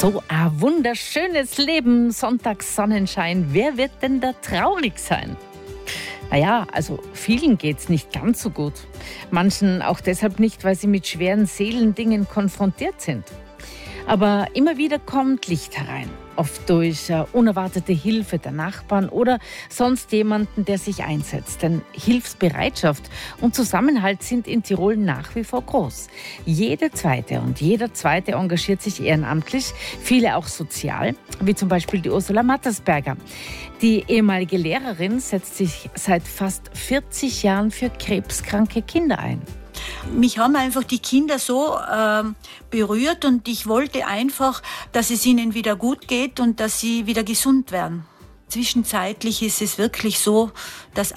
So ein wunderschönes Leben, Sonntagssonnenschein. Wer wird denn da traurig sein? Naja, also vielen geht's nicht ganz so gut. Manchen auch deshalb nicht, weil sie mit schweren Seelendingen konfrontiert sind. Aber immer wieder kommt Licht herein. Oft durch unerwartete Hilfe der Nachbarn oder sonst jemanden, der sich einsetzt. Denn Hilfsbereitschaft und Zusammenhalt sind in Tirol nach wie vor groß. Jede Zweite und jeder Zweite engagiert sich ehrenamtlich, viele auch sozial, wie zum Beispiel die Ursula Mattersberger. Die ehemalige Lehrerin setzt sich seit fast 40 Jahren für krebskranke Kinder ein. Mich haben einfach die Kinder so berührt und ich wollte einfach, dass es ihnen wieder gut geht und dass sie wieder gesund werden. Zwischenzeitlich ist es wirklich so, dass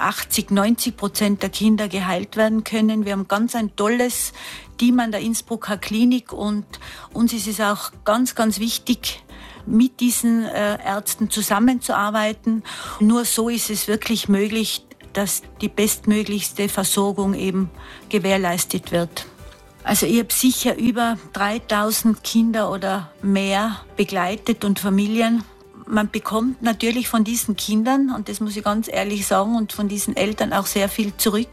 80-90% der Kinder geheilt werden können. Wir haben ganz ein tolles Team an der Innsbrucker Klinik und uns ist es auch ganz, ganz wichtig, mit diesen Ärzten zusammenzuarbeiten. Nur so ist es wirklich möglich, dass die bestmöglichste Versorgung eben gewährleistet wird. Also ich habe sicher über 3000 Kinder oder mehr begleitet und Familien. Man bekommt natürlich von diesen Kindern, und das muss ich ganz ehrlich sagen, und von diesen Eltern auch sehr viel zurück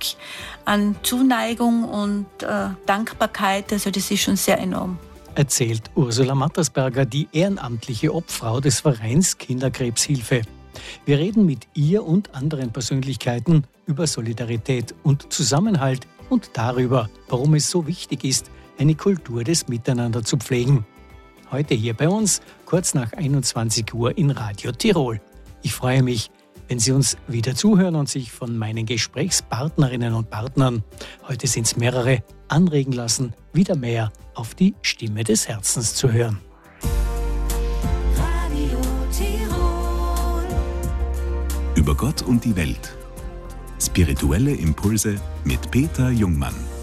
an Zuneigung und Dankbarkeit. Also das ist schon sehr enorm. Erzählt Ursula Mattersberger, die ehrenamtliche Obfrau des Vereins Kinderkrebshilfe. Wir reden mit ihr und anderen Persönlichkeiten über Solidarität und Zusammenhalt und darüber, warum es so wichtig ist, eine Kultur des Miteinander zu pflegen. Heute hier bei uns, kurz nach 21 Uhr in Radio Tirol. Ich freue mich, wenn Sie uns wieder zuhören und sich von meinen Gesprächspartnerinnen und Partnern, heute sind es mehrere, anregen lassen, wieder mehr auf die Stimme des Herzens zu hören. Über Gott und die Welt. Spirituelle Impulse mit Peter Jungmann.